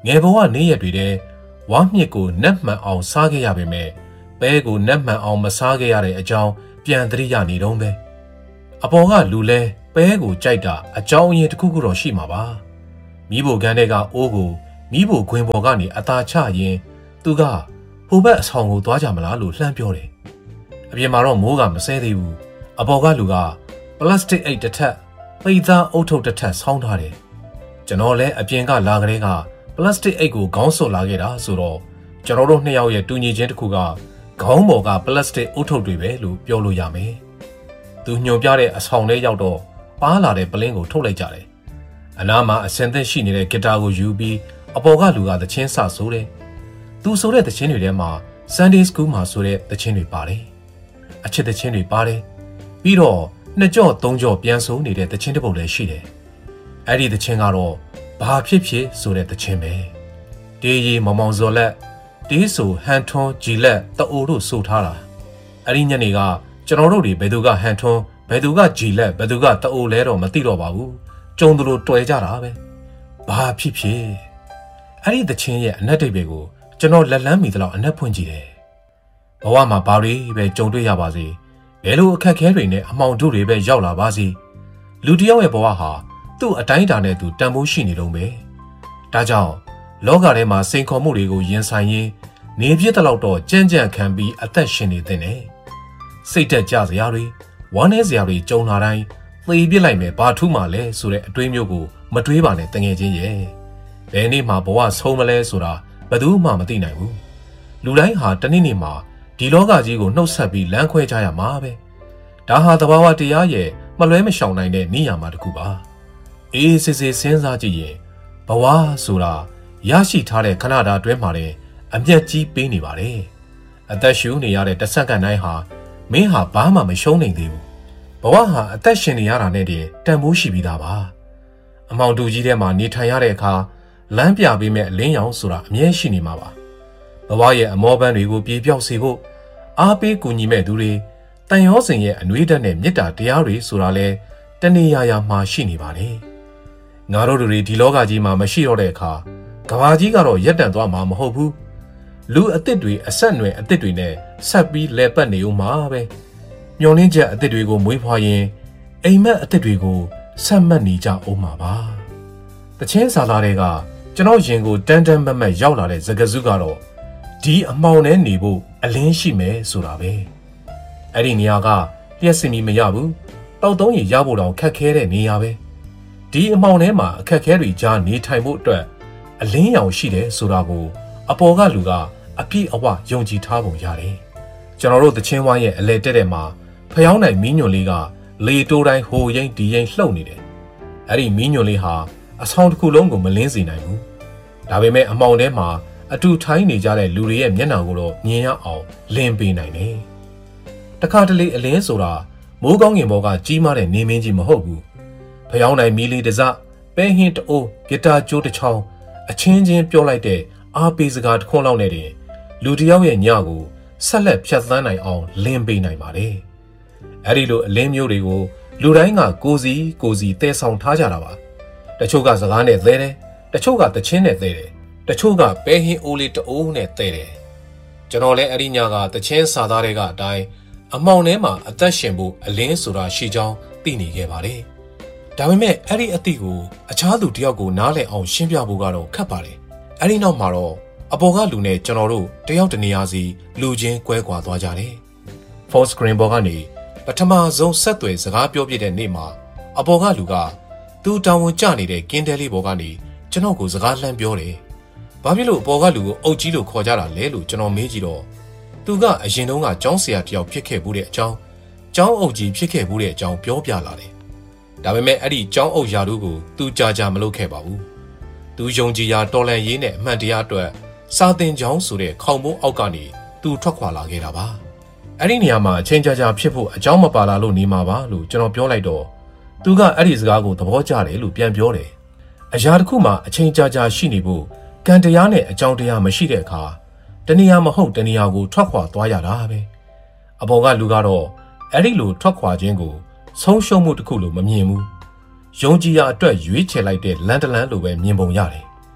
A: ငယ်ဘဝနေ့ရက်တွေထဲဝါမြစ်ကိုနတ်မှန်အောင်စားခဲ့ရပေမဲ့ပဲကိုနတ်မှန်အောင်မစားခဲ့ရတဲ့အကြောင်းပြန်သတိရနေတော့ပဲအပေါ်ကလူလဲပဲကိုကြိုက်တာအကြောင်းအရင်းတစ်ခုခုတော့ရှိမှာပါမိဖို့ကန်းတဲ့ကအိုးကိုမိဖို့ခွင်ပေါ်ကနေအသာချရင်သူကဟိုဘက်အဆောင်ကိုသွားကြမလားလို့လှမ်းပြောတယ်အပြင်မှာတော့မိုးကမဆဲသေးဘူးအပေါ်ကလူကပလတ်စတစ်အိတ်တစ်ထပ်ပိတ်သားအုပ်ထုပ်တစ်ထပ်ဆောင်းထားတယ်ကျွန်တော်လည်းအပြင်ကလာကလေးကပလတ်စတစ်အိတ်ကိုခေါင်းဆွတ်လာခဲ့တာဆိုတော့ကျွန်တော်တို့နှစ်ယောက်ရဲ့တူညီချင်းတစ်ခုကခေါင်းပေါ်ကပလတ်စတစ်အုပ်ထုပ်တွေပဲလို့ပြောလို့ရမယ်သူညွှန်ပြတဲ့အဆောင်ထဲရောက်တော့ပါလာတဲ့ပလင်းကိုထုတ်လိုက်ကြတယ်အနားမှာအစင်သက်ရှိနေတဲ့ဂီတာကိုယူပြီးအပေါ်ကလူကသချင်းဆဆိုတယ်သူဆိုတဲ့သချင်းတွေထဲမှာ Sunday School မှာဆိုတဲ့သချင်းတွေပါတယ်အချစ်သချင်းတွေပါတယ်ပြီးတော့နှစ်ကြော့သုံးကြော့ပြန်ဆိုနေတဲ့သချင်းတစ်ပုဒ်လည်းရှိတယ်အဲ့ဒီသချင်းကတော့ဘာဖြစ်ဖြစ်ဆိုတဲ့သချင်းပဲတေးရီမောင်မောင်ဇော်လက်တေးဆိုဟန်ထွန်းဂျီလက်တအိုတို့ဆိုထားတာအဲ့ဒီညနေကကျွန်တော်တို့တွေဘယ်သူကဟန်ထွန်းဘယ်သူကဂျီလက်ဘယ်သူကတအိုလဲတော့မသိတော့ပါဘူးကြုံသူလိုတွယ်ကြတာပဲဘာဖြစ်ဖြစ်အဲ့ဒီသချင်းရဲ့အနက်တိတ်တွေကိုကျွန်တော်လက်လန်းမိသလောက်အနက်ဖွင့်ကြည့်တယ်ဘဝမှာဘာတွေပဲကြုံတွေ့ရပါစေဘယ်လိုအခက်ခဲတွေနဲ့အမှောင်တို့တွေပဲရောက်လာပါစေလူတစ်ယောက်ရဲ့ဘဝဟာသူ့အတိုင်းအတာနဲ့သူတန်ဖိုးရှိနေလုံးပဲဒါကြောင့်လောကထဲမှာစိန်ခေါ်မှုတွေကိုရင်ဆိုင်ရင်းနေပြစ်တလောက်တော့ကြမ်းကြမ်းခံပြီးအသက်ရှင်နေတဲ့နဲ့စိတ်တက်ကြစရာတွေဝမ်းနည်းစရာတွေကြုံလာတိုင်းသေပြစ်လိုက်မယ်ဘာထူးမှလဲဆိုတဲ့အတွေးမျိုးကိုမတွေးပါနဲ့တငယ်ချင်းရဲ့ဘယ်နေ့မှဘဝဆုံးမလဲဆိုတာဘယ်သူမှမသိနိုင်ဘူးလူတိုင်းဟာတနေ့နေ့မှာဒီလောကကြီးကိုနှုတ်ဆက်ပြီးလမ်းခွဲကြရမှာပဲဒါဟာသဘာဝတရားရဲ့မလွဲမရှောင်နိုင်တဲ့နေရာမှာတစ်ခုပါအေးစစ်စစ်စဉ်းစားကြည့်ရင်ဘဝဆိုတာရရှိထားတဲ့ခဏတာအတွင်းမှာလည်းအမျက်ကြီးပေးနေပါတယ်အသက်ရှူနေရတဲ့တစ်စက္ကန့်တိုင်းဟာမင်းဟာဘာမှမရှုံးနိုင်သေးဘူးဘဝဟာအသက်ရှင်နေရတာနဲ့တည်းတန်ဖိုးရှိပြီးသားပါအမောင်တူကြီးထဲမှာနေထိုင်ရတဲ့အခါလမ်းပြပေးမဲ့အလင်းရောင်ဆိုတာအမြဲရှိနေမှာပါဘဝရဲ့အမောပန်းတွေကိုပြေပြောက်စေဖို့အားပေးကူညီမဲ့သူတွေတန်ရောစင်ရဲ့အနွေးဓာတ်နဲ့မေတ္တာတရားတွေဆိုတာလဲတဏှာရာမှာရှိနေပါလေငါတို့တွေဒီလောကကြီးမှာမရှိတော့တဲ့အခါကဘာကြီးကတော့ရက်တန့်သွားမှာမဟုတ်ဘူးလူအသစ်တွေအဆက်အနွယ်အသစ်တွေနဲ့ဆက်ပြီးလဲပတ်နေဦးမှာပဲမျောလင်းချက်အသစ်တွေကိုမွေးဖွားရင်အိမ်မက်အသစ်တွေကိုဆက်မှတ်နေကြအောင်မှာပါတချင်းစာသားတွေကကျွန်တော်ရင်ကိုတန်းတန်းမတ်မတ်ရောက်လာတဲ့စကားစုကတော့ဒီအမှောင်ထဲနေဖို့အလင်းရှိမယ်ဆိုတာပဲအဲ့ဒီနေရာကလျှက်စင်မီမရဘူးတောက်တုံးရရဖို့တောင်ခက်ခဲတဲ့နေရာပဲဒီအမှောင်ထဲမှာအခက်ခဲတွေကြားနေထိုင်ဖို့အတွက်အလင်းရောင်ရှိတယ်ဆိုတာကိုအပေါ်ကလူကအပြည့်အဝယုံကြည်ထားပုံရတယ်ကျွန်တော်တို့သချင်းဝိုင်းရဲ့အလဲတက်တဲ့မှာဖျောင်းနိုင်မီးညွန့်လေးကလေတိုးတိုင်းဟိုရင်ဒီရင်လှုပ်နေတယ်အဲ့ဒီမီးညွန့်လေးဟာအဆောင်တစ်ခုလုံးကိုမလင်းစေနိုင်ဘူးဒါပေမဲ့အမှောင်ထဲမှာအတူထိုင်းနေကြတဲ့လူတွေရဲ့မျက်နှာကိုတော့မြင်ရအောင်လင်းပေးနိုင်တယ်တခါတလေအလင်းဆိုတာမိုးကောင်းကင်ဘောကကြီးမားတဲ့နေမင်းကြီးမဟုတ်ဘူးဖျောင်းနိုင်မီးလေးတစ်စပဲဟင်းတအိုးဂီတာကျိုးတစ်ချောင်းအချင်းချင်းပြောလိုက်တဲ့အားပေးစကားတစ်ခွန်းလောက်နဲ့တင်လူတစ်ယောက်ရဲ့ညကိုဆက်လက်ဖြတ်သန်းနိုင်အောင်လင်းပေးနိုင်ပါတယ်အဲ့ဒီလိုအလင်းမျိုးတွေကိုလူတိုင်းကကိုစီကိုစီတဲဆောင်ထားကြတာပါတချို့ကစကားနဲ့သဲတယ်တချို့ကတချင်းနဲ့သဲတယ်တချို့ကပဲဟင်းအိုးလေးတအိုးနဲ့သဲတယ်ကျွန်တော်လည်းအဲ့ဒီညကတချင်းစာသားတွေကအတိုင်းအမောင်ထဲမှာအသက်ရှင်ဖို့အလင်းဆိုတာရှိကြောင်းသိနေခဲ့ပါတယ်ဒါပေမဲ့အဲ့ဒီအသည့်ကိုအခြားသူတယောက်ကိုနားလည်အောင်ရှင်းပြဖို့ကတော့ခက်ပါတယ်အဲ့ဒီနောက်မှာတော့အပေါ်ကလူနဲ့ကျွန်တော်တို့တယောက်တနေရာစီလူချင်းကွဲကွာသွားကြတယ် phone screen ပေါ်ကနေပထမဆုံးဆက်သွယ်စကားပြောပြတဲ့နေ့မှာအပေါ်ကလူကသူ့တောင်ဝန်ကျနေတဲ့ကင်းတဲလေးပေါ်ကနေကျွန်တော်ကိုစကားလှမ်းပြောတယ်ဘာဖြစ်လို့အပေါ်ကလူကိုအုပ်ကြီးလို့ခေါ်ကြတာလဲလို့ကျွန်တော်မေးကြည့်တော့သူကအရင်တုန်းကကျောင်းဆရာတယောက်ဖြစ်ခဲ့ဘူးတဲ့အကြောင်းကျောင်းအုပ်ကြီးဖြစ်ခဲ့ဘူးတဲ့အကြောင်းပြောပြလာတယ်ဒါပေမဲ့အဲ့ဒီကျောင်းအုပ်ယာတို့ကိုသူကြာကြာမလုပ်ခဲ့ပါဘူးသူယုံကြည်ရာတော်လန်ရေးနဲ့အမှန်တရားအတွက်စာသင်ကျောင်းဆိုတဲ့ခေါင်မိုးအောက်ကနေသူထွက်ခွာလာခဲ့တာပါအဲ့ဒီနေရာမှာအချင်းကြာကြာဖြစ်ဖို့အကြောင်းမပါလာလို့နေမှာပါလို့ကျွန်တော်ပြောလိုက်တော့သူကအဲ့ဒီစကားကိုသဘောကျတယ်လို့ပြန်ပြောတယ်အရာတစ်ခုမှအချင်းကြာကြာရှိနေဖို့ကံတရားနဲ့အကြောင်းတရားမရှိတဲ့အခါတဏှာမဟုတ်တဏှာကိုထွက်ခွာသွားရတာပဲအပေါ်ကလူကတော့အဲ့ဒီလိုထွက်ခွာခြင်းကိုဆုံးရှုံးမှုတစ်ခုလို့မမြင်ဘူးယုံကြည်ရာအတွက်ရွေးချယ်လိုက်တဲ့လန်တလန်လိုပဲမြင်ပုံရတယ်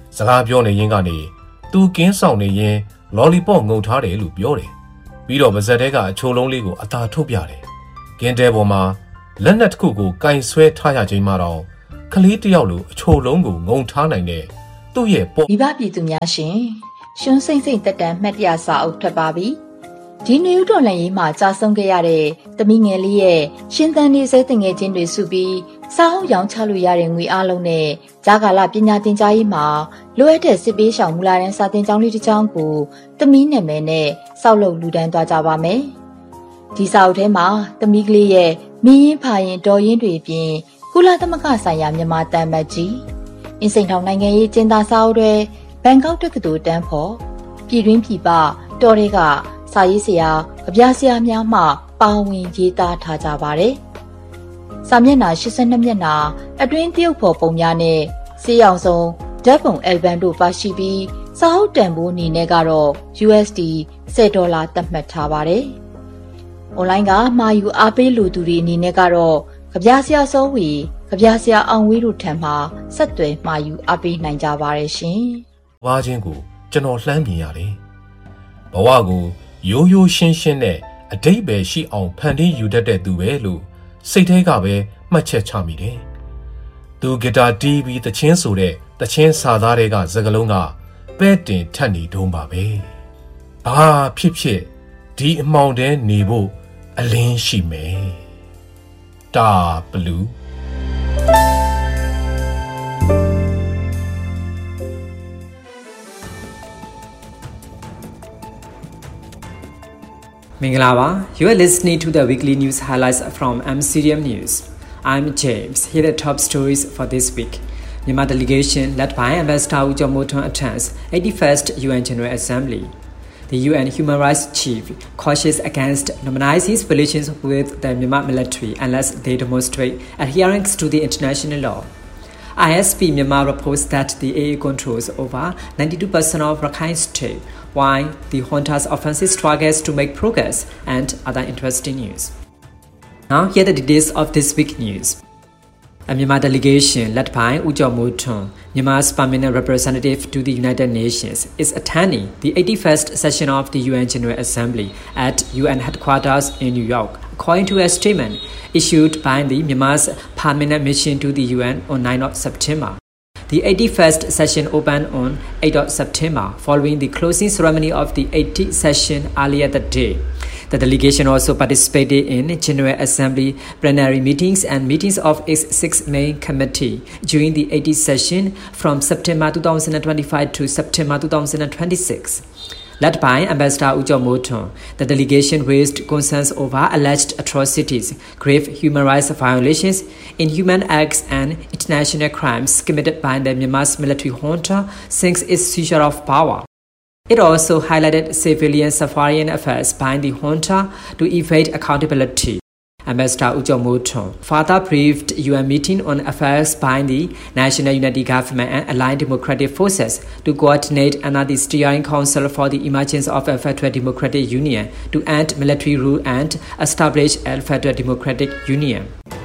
A: စကားပြောနေရင်းကနေသူကင်းဆောင်နေရင်လော်လီပေါ့ငုံထားတယ်လို့ပြောတယ်ပြီးတော့ပါဇက်တဲကအချိုလုံးလေးကိုအသာထုတ်ပြတယ်ကင်းတဲပေါ်မှာလက်နက်တစ်ခုကိုကင်ဆွဲထားရခြင်းမှတော့ကလေးတယောက်လိုအချိုလုံးကိုငုံထားနိုင်တဲ့သူ့ရဲ့ပေါ့
B: မိဘပြည်သူများရှင်ရှင်စိမ့်စိမ့်တက်တန်မှတ်တရစာအုပ်ထွက်ပါပြီဒီနယူးတော်လန်ရေးမှာကြာဆုံးခဲ့ရတဲ့သမီးငယ်လေးရဲ့ရှင်သန်နေစေတငယ်ချင်းတွေစုပြီးစာအုပ်ရောင်းချလို့ရတဲ့ငွေအားလုံးနဲ့ဂျာကာလပညာသင်ကြားရေးမှာလိုအပ်တဲ့စစ်ပေးရှောင်မူလာတန်းစာသင်ကျောင်းလေးတစ်ကျောင်းကိုသမီးနာမည်နဲ့စောက်လုပ်လူတန်းသွားကြပါမယ်ဒီစာအုပ်ထဲမှာသမီးကလေးရဲ့မင်းရင်ဖာရင်တော်ရင်တွေပြင်ကုလသမဂ္ဂဆိုင်ရာမြန်မာတန်မတ်ကြီးအင်းစိန်ထောင်နိုင်ငံရေးကျင်းသားစာအုပ်တွေဘန်ကောက်တက္ကသိုလ်တန်းဖို့ပြည်တွင်းပြည်ပတော်တွေကစာရေးဆရာကြပြဆရာများမှပါဝင်ရေးသားထားကြပါတယ်စာမျက်နှာ၈၂မျက်နှာအတွင်းတရုတ်ဖော်ပုံများနဲ့စေးရောင်စုံဓာတ်ပုံအယ်ဘမ်တို့ပါရှိပြီးစာအုပ်တန်ဖိုးအနေနဲ့ကတော့ ယူအက်စ်ဒီဆယ်ဒေါ်လာသတ်မှတ်ထားပါတယ်။ online ကမှာယူအားပေးလူသူတွေအနေနဲ့ကတော့ကြပြဆရာစောဝီကြပြဆရာအောင်ဝေးတို့ထံမှဆက်သွယ်မှာယူအားပေးနိုင်ကြပါတယ်ရှင်
A: ။ဘဝချင်းကိုကျွန်တော်လှမ်းမြင်ရတယ်။ဘဝကိုရိုးရိုးရှင်းရှင်းနဲ့အတိတ်ပဲရှိအောင်ဖန်တီးယူတတ်တဲ့သူပဲလို့စိတ်ထဲကပဲမှတ်ချက်ချမိတယ်။သူဂီတာတီးပြီးတချင်းဆိုတဲ့တချင်းစာသားတွေကစကားလုံးကပဲ့တင်ထက်နေတုံးပါပဲ။ဘာဖြစ်ဖြစ်ဒီအမောင်တဲနေဖို့အလင်းရှိမယ်။တာဘလူး
D: Minglawa, you are listening to the weekly news highlights from M C D M News. I'm James. Here are the top stories for this week. Myanmar delegation led by Ambassador Wu Jiamoton attends eighty-first U N General Assembly. The U N Human Rights Chief cautions against normalizing relations with the Myanmar military unless they demonstrate adherence to the international law. I S P Myanmar reports that the A A controls over ninety-two percent of Rakhine State, while the junta's offensive struggles to make progress, and other interesting news. Now, here are the details of this week's news. A Myanmar delegation led by Wu Jiamoton, Myanmar's permanent representative to the United Nations, is attending the eighty-first session of the U N General Assembly at U N headquarters in New York, according to a statement issued by the Myanmar's permanent mission to the U N on ninth of September. The eighty-first session opened on eighth of September, following the closing ceremony of the eightieth session earlier that day. The delegation also participated in General Assembly plenary meetings and meetings of its six main committees during the eightieth session from September twenty twenty-five to September twenty twenty-six. Led by Ambassador Wu Jiamoton, the delegation raised concerns over alleged atrocities, grave human rights violations, inhuman acts, and international crimes committed by the Myanmar's military junta since its seizure of power. It also highlighted civilian civilian affairs by the junta to evade accountability. Ambassador Wu Jiamoton further briefed U N meeting on affairs by the National Unity Government and Allied Democratic Forces to coordinate under the Steering Council for the emergence of a Federal Democratic Union to end military rule and establish a Federal Democratic Union.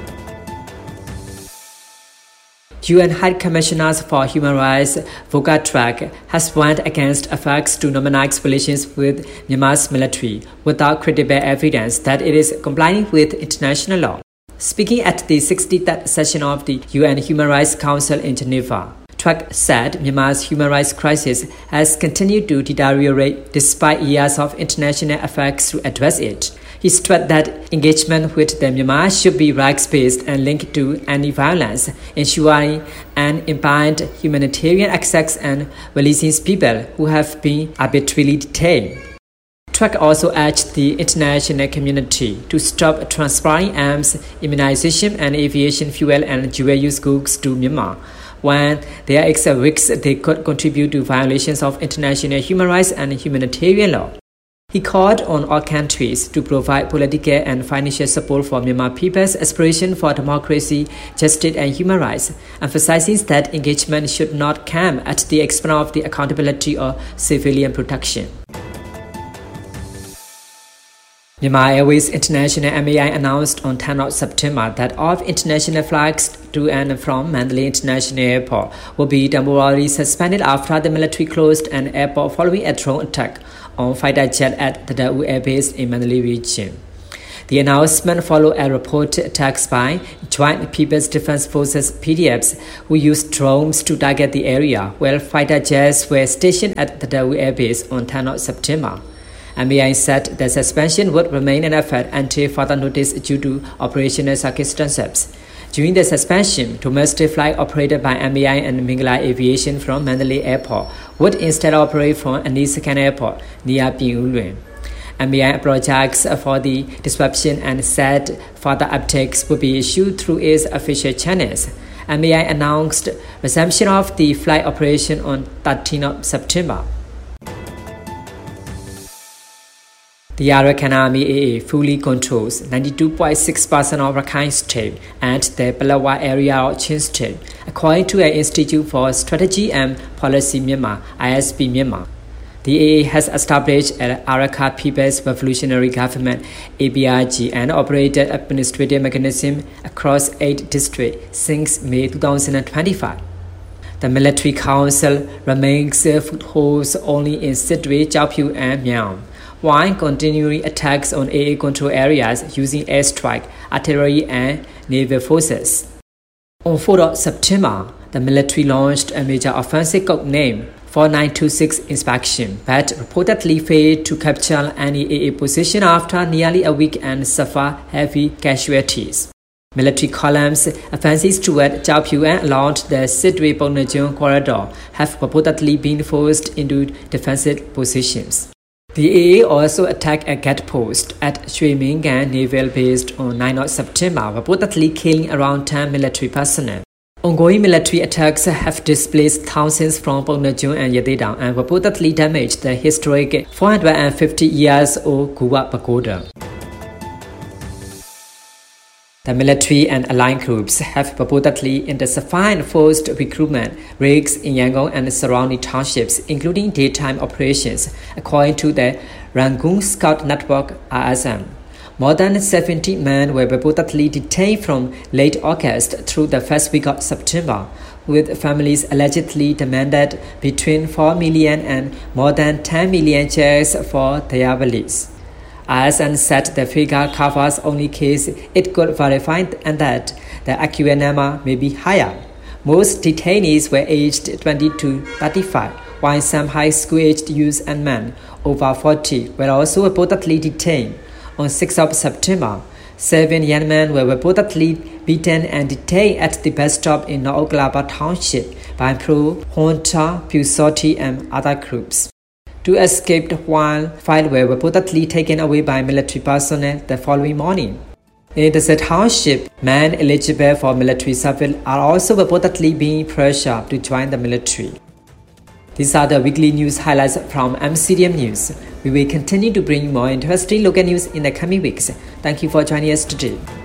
D: U N High Commissioners for Human Rights Volker Turk has warned against efforts to normalize relations with Myanmar's military without credible evidence that it is complying with international law. Speaking at the sixty-third session of the U N Human Rights Council in Geneva, Turk said Myanmar's human rights crisis has continued to deteriorate despite years of international efforts to address it. He stressed that engagement with the Myanmar should be rights-based and linked to anti-violence, ensuring an imbibed humanitarian access and releasing people who have been arbitrarily detained. Turk also urged the international community to stop transferring arms, immunization, and aviation fuel and dual-use goods to Myanmar, when there is a risk they could contribute to violations of international human rights and humanitarian law. He called on all countries to provide political and financial support for Myanmar people's aspiration for democracy, justice, and human rights, emphasizing that engagement should not come at the expense of the accountability or civilian protection. Myanmar Airways International M A I announced on tenth of September that all international flights to and from Mandalay International Airport will be temporarily suspended after the military closed an airport following a drone attack on fighter jet at the Daewoo Air Base in Mandalay region. The announcement followed a reported attacks by Joint People's Defense Forces P D Fs who used drones to target the area, while fighter jets were stationed at the Daewoo Air Base on tenth of September. M A I said the suspension would remain in effect until further notice due to operational circumstances. During the suspension, domestic flight operated by M A I and Mingala Aviation from Mandalay Airport would instead operate from Anisakan Airport near Pingyuluen. M A I apologized for the disruption and said further updates will be issued through its official channels. M A I announced resumption of the flight operation on thirteenth of September. The Arakan Army A A fully controls ninety-two point six percent of Rakhine State and the Palawa area of Chin State, according to an Institute for Strategy and Policy Myanmar I S P Myanmar. The A A has established an Arakan People's Revolutionary Government A P R G and operated administrative mechanism across eight districts since May twenty twenty-five. The military council remains footholds only in Sidwe, Chaopyu and Miao, while continuing attacks on A A control areas using airstrike, artillery and naval forces. On fourth of September, the military launched a major offensive codenamed four nine two six inspection, but reportedly failed to capture any A A position after nearly a week and suffer heavy casualties. Military columns offensives toward Chaopyu and along the Sidwe-Pongnajung corridor have reportedly been forced into defensive positions. The A A also attacked a gate post at Shui-Mingan Naval Base on ninth of September, reportedly killing around ten military personnel. Ongoing military attacks have displaced thousands from Pongnajung and Yatidang and reportedly damaged the historic four hundred fifty years old Guwa Pagoda. The military and allied groups have purportedly intensified forced recruitment raids in Yangon and surrounding townships, including daytime operations, according to the Rangoon Scout Network R S M. More than seventy men were reportedly detained from late August through the first week of September, with families allegedly demanded between four million and more than ten million shares for their release. R S M said the figure covers only case it could verify and that the accurate number may be higher. Most detainees were aged twenty to thirty-five, while some high school-aged youths and men over forty were also reportedly detained. On sixth of September, seven young men were reportedly beaten and detained at the bus stop in North Oglaba Township by Pro, Honta, Pusoti and other groups. Two escaped while five were reportedly taken away by military personnel the following morning. In the said township, men eligible for military service are also reportedly being pressured to join the military. These are the weekly news highlights from M C D M News. We will continue to bring more interesting local news in the coming weeks. Thank you for joining us today.